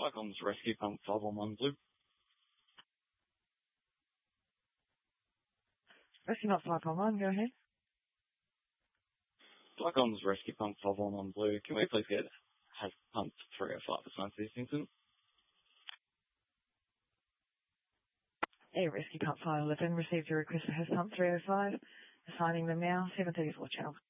Cyclones Rescue Pump 511 Blue. Rescue Pump 511, go ahead. Cyclones Rescue Pump 511 Blue. Can we please get has pump 305 for Science Eastington? Air Rescue Pump 511 received your request for Has Pump 305. Assigning them now, 734 channel.